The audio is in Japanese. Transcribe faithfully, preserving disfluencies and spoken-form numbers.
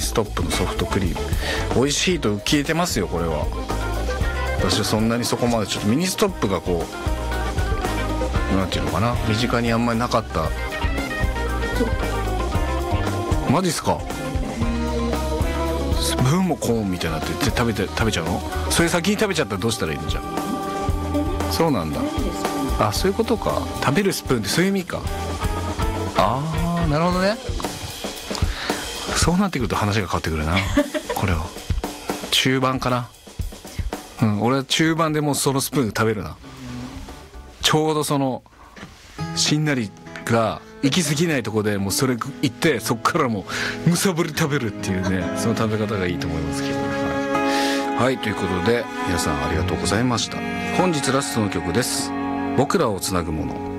ストップのソフトクリーム美味しいと消えてますよ。これは私はそんなにそこまでちょっとミニストップがこうなんていうのかな、身近にあんまりなかった。マジっすか。スプーンもコーンみたいになって食べて食べちゃうの？それ先に食べちゃったらどうしたらいいのじゃあ。そうなんだ。あ、そういうことか。食べるスプーンってそういう意味か。ああ、なるほどね。そうなってくると話が変わってくるなこれは中盤かな。うん、俺は中盤でもうそのスプーン食べるな。ちょうどそのしんなりが行き過ぎないとこでもうそれ行って、そっからもうむさぼり食べるっていうね、その食べ方がいいと思いますけど、はい、はい、ということで皆さんありがとうございました。本日ラストの曲です。僕らをつなぐもの。